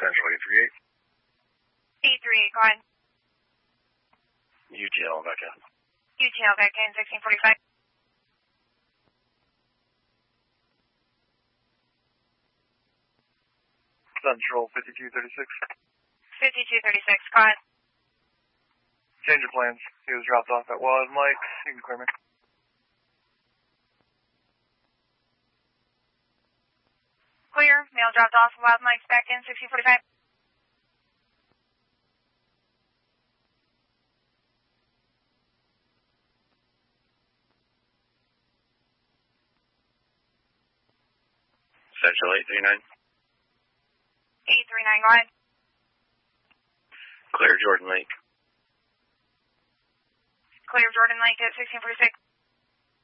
Central 838. 838, go ahead. UTL back in. UTL back in, 1645. Central 5236. 5236, go ahead. Change of plans. He was dropped off at Wild Mike's. You can clear me. Clear. Mail dropped off. Wild Mike's back in, 1645. Central 839. 839, go ahead. Clear Jordan Lake. Clear Jordan Lake at 1646.